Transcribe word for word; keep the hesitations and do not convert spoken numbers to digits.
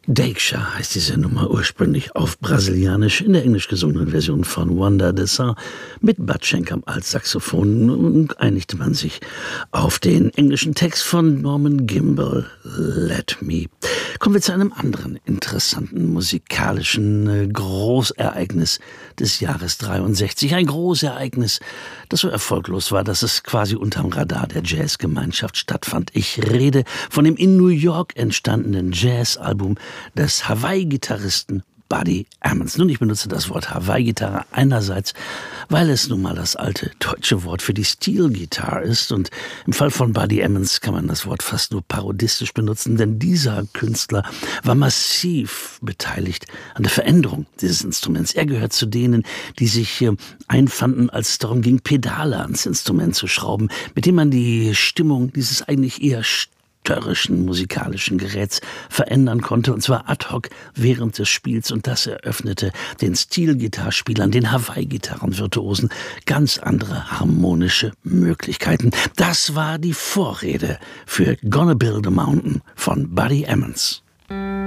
Deixa heißt diese Nummer ursprünglich auf Brasilianisch in der englisch gesungenen Version von Wanda de Sá mit Bud Schenk als Saxophon. Nun einigte man sich auf den englischen Text von Norman Gimbel, Let Me. Kommen wir zu einem anderen interessanten musikalischen Großereignis des Jahres dreiundsechzig. Ein Großereignis, das so erfolglos war, dass es quasi unterm Radar der Jazzgemeinschaft stattfand. Ich rede von dem in New York entstandenen Jazzalbum des Hawaii-Gitarristen Buddy Ammons. Nun, ich benutze das Wort Hawaii-Gitarre einerseits, weil es nun mal das alte deutsche Wort für die Steel-Gitarre ist, und im Fall von Buddy Ammons kann man das Wort fast nur parodistisch benutzen, denn dieser Künstler war massiv beteiligt an der Veränderung dieses Instruments. Er gehört zu denen, die sich einfanden, als es darum ging, Pedale ans Instrument zu schrauben, mit dem man die Stimmung dieses eigentlich eher störrischen musikalischen Geräts verändern konnte, und zwar ad hoc während des Spiels, und das eröffnete den Steel-Gitarrespielern, den Hawaii-Gitarren-Virtuosen ganz andere harmonische Möglichkeiten. Das war die Vorrede für Gonna Build a Mountain von Buddy Ammons.